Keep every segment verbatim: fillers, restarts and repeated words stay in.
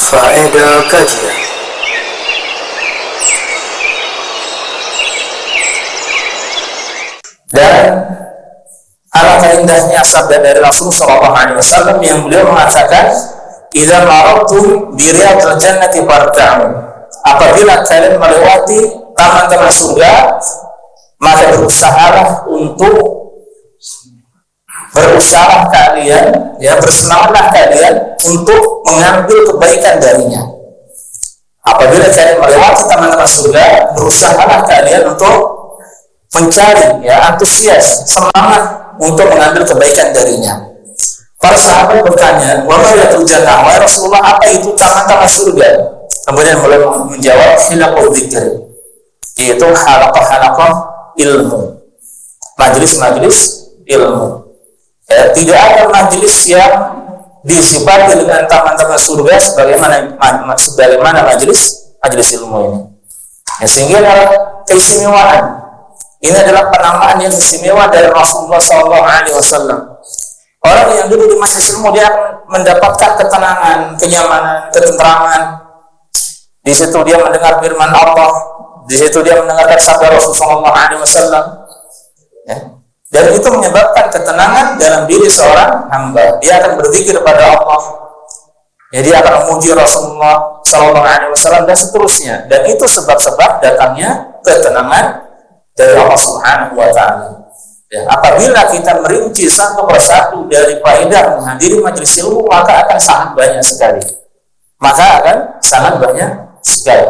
Faedah kajian. Dan alangkah indahnya sabda dari Rasulullah shallallahu alaihi wasallam yang beliau mengatakan, "Idza marartum bi riyadil jannati farta'u." Apabila kalian melewati taman-taman surga, maka berusahalah untuk berusaha kalian, ya bersemangatlah kalian untuk mengambil kebaikan darinya. Apabila kalian melewati taman-taman surga, berusahalah kalian untuk mencari, ya antusias, semangat untuk mengambil kebaikan darinya. Para sahabat bertanya, "Wa ma yatul jannah?" Wahai Rasulullah, apa itu taman-taman surga? Kemudian beliau menjawab, "Hilaqul dzikr." Yaitu halaqah-halaqah ilmu, majelis-majelis ilmu. Ya, tidak ada majelis yang disifati dengan taman-taman surga sebagaimana sebagaimana majelis majelis ilmu ini. Ya, sehingga adalah keistimewaan. Ini adalah penamaan yang istimewa dari Rasulullah shallallahu alaihi wasallam. Orang yang duduk di majelis ilmu dia akan mendapatkan ketenangan, kenyamanan, ketentraman. Di situ dia mendengar firman Allah, di situ dia mendengarkan sabda Rasulullah shallallahu alaihi wasallam. Ya. Dan itu menyebabkan ketenangan dalam diri seorang hamba. Dia akan berzikir kepada Allah. Ya, dia akan memuji Rasulullah shallallahu alaihi wasallam dan seterusnya. Dan itu sebab-sebab datangnya ketenangan dari Allah Subhanahu wa taala. Ya, apabila kita merinci satu persatu dari faedah menghadiri majelis ilmu, maka akan sangat banyak sekali. Maka akan sangat banyak sekali.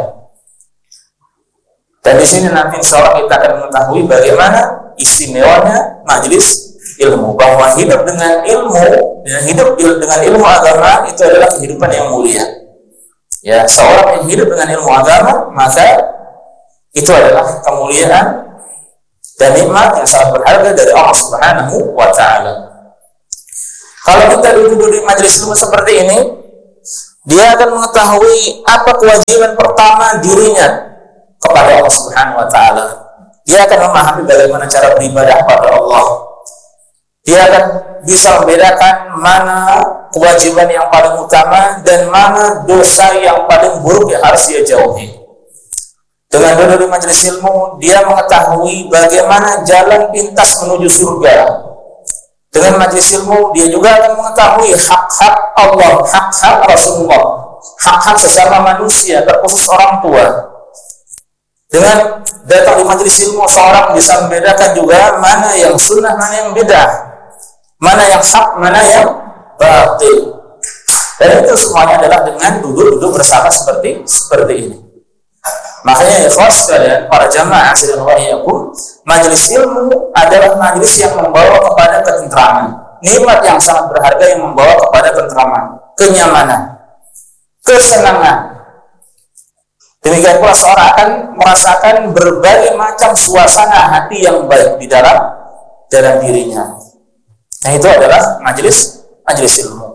Dan di sini nanti insya Allah kita akan mengetahui bagaimana istimewanya majelis ilmu, bahwa hidup dengan ilmu, ya, hidup dengan ilmu agama itu adalah kehidupan yang mulia. Ya, seorang yang hidup dengan ilmu agama, maka itu adalah kemuliaan dan nikmat yang sangat berharga dari Allah Subhanahu wa taala. Kalau kita duduk di majelis ilmu seperti ini, dia akan mengetahui apa kewajiban pertama dirinya kepada Allah Subhanahu wa taala. Dia akan memahami bagaimana cara beribadah kepada Allah. Dia akan bisa membedakan mana kewajiban yang paling utama dan mana dosa yang paling buruk yang harus dia jauhi. Dengan duduk di majelis ilmu, dia mengetahui bagaimana jalan pintas menuju surga. Dengan majelis ilmu, dia juga akan mengetahui hak-hak Allah, hak-hak Rasulullah, hak-hak sesama manusia, terkhusus orang tua. Dengan datang di majelis ilmu, seorang bisa membedakan juga mana yang sunnah, mana yang bidah, mana yang hak, mana yang batil. Dan itu semuanya adalah dengan duduk-duduk bersama seperti seperti ini. Makanya ikhwan sekalian, para jamaah sekalian wahiyakum, majelis ilmu adalah majelis yang membawa kepada ketentraman, nikmat yang sangat berharga yang membawa kepada ketentraman, kenyamanan, kesenangan. Demikian pula seorang akan merasakan berbagai macam suasana hati yang baik di dalam dalam dirinya. Nah, itu adalah majelis majelis ilmu.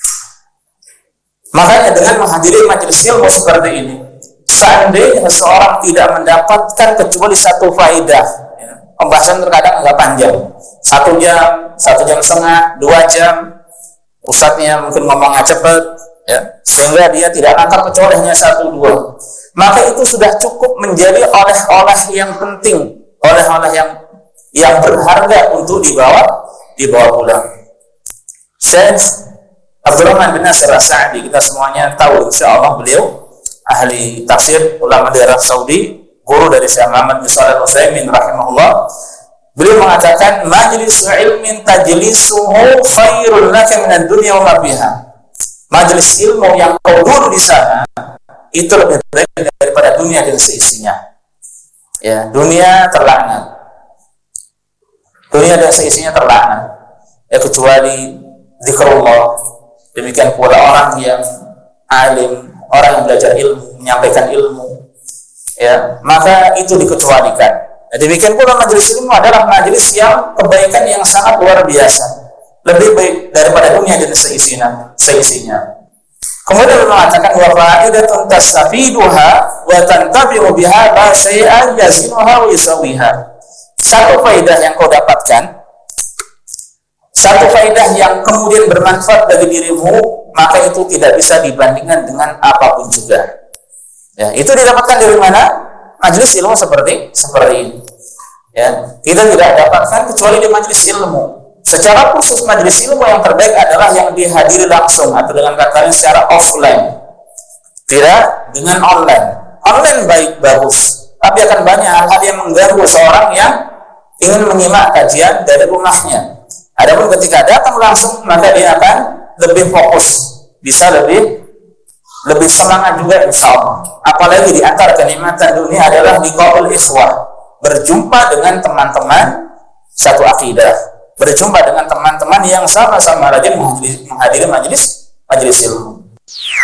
Makanya dengan menghadiri majelis ilmu seperti ini, seandainya seorang tidak mendapatkan kecuali satu faedah, ya, pembahasan terkadang agak panjang, satu jam, satu jam setengah, dua jam, ustadznya mungkin ngomongnya cepat, ya, sehingga dia tidak nangkap kecuali hanya satu dua, maka itu sudah cukup menjadi oleh-oleh yang penting, oleh-oleh yang yang berharga untuk dibawa dibawa pulang. Syekh Abdurrahman bin Nasir As-Sa'di, kita semuanya tahu insyaallah beliau ahli tafsir, ulama dari Arab Saudi, guru dari Syekh Muhammad bin Shalih Al-Utsaimin rahimahullah. Beliau mengatakan, majlis ilmin tajlisuhu khairul laka minad dunya wa ma fiha. Majelis ilmu yang kau duduk di sana itu lebih baik daripada dunia dan seisinya. Ya, dunia terlaknat. Dunia dan seisinya terlaknat. Ya, kecuali zikrullah. Demikian pula orang yang alim, orang yang belajar ilmu, menyampaikan ilmu, ya, maka itu dikecualikan. Nah, demikian pula majelis ilmu adalah majelis yang kebaikan yang sangat luar biasa, lebih baik daripada dunia dan seisinya. seisinya. Kemudian beliau mengatakan wa fa'idatun tastafiduha wa tantabi'u biha la syai'an yazinuha wa yusawiha. Satu faedah yang kau dapatkan satu faedah yang kemudian bermanfaat bagi dirimu, maka itu tidak bisa dibandingkan dengan apapun juga. Ya, itu didapatkan dari mana? Majelis ilmu seperti seperti ini. Ya, kita tidak dapatkan kecuali di majelis ilmu. Secara khusus majelis ilmu yang terbaik adalah yang dihadiri langsung atau dengan katanya secara offline, tidak dengan online. Online baik bagus, tapi akan banyak hal-hal yang mengganggu seorang yang ingin menyimak kajian dari rumahnya. Adapun ketika datang langsung, maka dia akan lebih fokus, bisa lebih lebih semangat juga insyaallah. Apalagi di antara kenikmatan dunia adalah liqaul ikhwah, berjumpa dengan teman-teman satu akidah, berjumpa dengan teman-teman yang sama-sama rajin menghadiri majelis majelis ilmu.